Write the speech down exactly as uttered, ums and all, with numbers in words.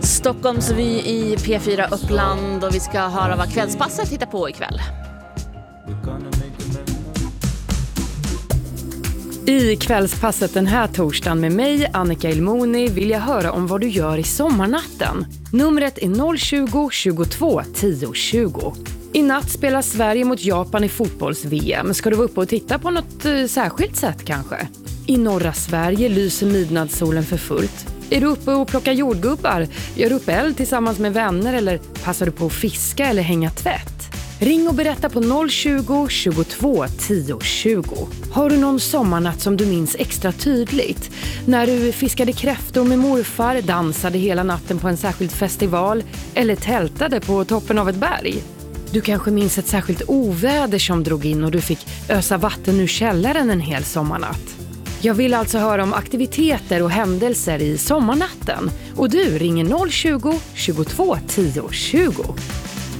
Stockholmsvy i P fyra Uppland och vi ska höra vad kvällspasset hittar på ikväll. I kvällspasset den här torsdagen med mig, Annika Ilmoni, vill jag höra om vad du gör i sommarnatten. Numret är noll tjugo, tjugotvå, tio, tjugo. I natt spelar Sverige mot Japan i fotbolls-V M. Ska du vara uppe och titta på något eh, särskilt sätt kanske? I norra Sverige lyser midnattssolen för fullt. Är du uppe och plockar jordgubbar? Gör du upp eld tillsammans med vänner eller passar du på att fiska eller hänga tvätt? Ring och berätta på noll tjugo, tjugotvå, tio, tjugo. Har du någon sommarnatt som du minns extra tydligt? När du fiskade kräftor med morfar, dansade hela natten på en särskild festival eller tältade på toppen av ett berg? Du kanske minns ett särskilt oväder som drog in och du fick ösa vatten ur källaren en hel sommarnatt. Jag vill alltså höra om aktiviteter och händelser i sommarnatten. Och du ringer noll tjugo, tjugotvå, tio, tjugo.